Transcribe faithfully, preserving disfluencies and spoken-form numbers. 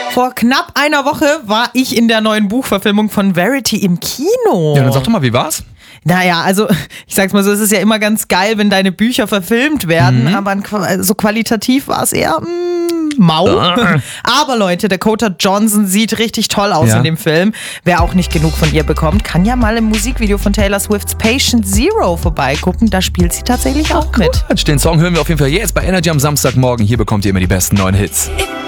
Vor knapp einer Woche war ich in der neuen Buchverfilmung von Verity im Kino. Ja, dann sag doch mal, wie war's? Naja, also ich sag's mal so, es ist ja immer ganz geil, wenn deine Bücher verfilmt werden, mhm. aber so qualitativ war es eher mm, mau. Ah. Aber Leute, Dakota Johnson sieht richtig toll aus ja. in dem Film. Wer auch nicht genug von ihr bekommt, kann ja mal im Musikvideo von Taylor Swifts Patient Zero vorbeigucken. Da spielt sie tatsächlich auch mit. Den Song hören wir auf jeden Fall jetzt bei Energy am Samstagmorgen. Hier bekommt ihr immer die besten neuen Hits.